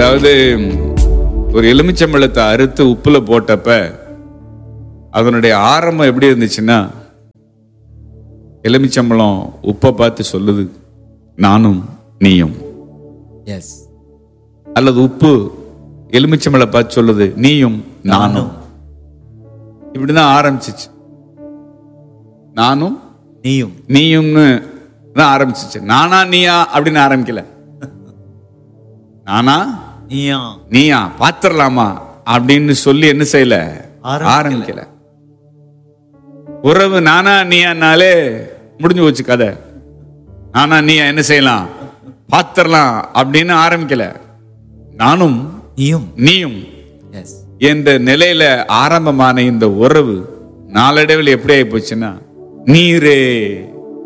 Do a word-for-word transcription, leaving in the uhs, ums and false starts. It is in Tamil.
அதாவது ஒரு எலுமிச்சம்பழத்தை அறுத்து உப்புல போட்டப்ப அதனுடைய ஆரம்பம் எப்படி இருந்துச்சுன்னா, எலுமிச்சம்பழம் உப்பை பார்த்து சொல்லுது நானும் நீயும். எஸ். அல்லது உப்பு எலுமிச்சம்பழம் பார்த்து சொல்லுது நீயும் நானும். இப்படிதான் ஆரம்பிச்சிச்சு. நானும் நீயும் நீயும்னு தான் ஆரம்பிச்சிச்சு. நானா நீயா அப்படின்னு ஆரம்பிக்கல. நானா நீயா நீயா பாத்திரலாமா அப்படின்னு சொல்லி என்ன செய்யல, ஆரம்பிக்கல. உறவு நானா நீயானாலே முடிஞ்சு போச்சு கதை. நானா நீயா என்ன செய்யலாம், பாத்திரலாம் அப்படின்னு ஆரம்பிக்கல. நானும் நீயும் நீயும் எஸ் என்ற நிலையில ஆரம்பமான இந்த உறவு நாளடைவில் எப்படி ஆகி போச்சுன்னா, நீரே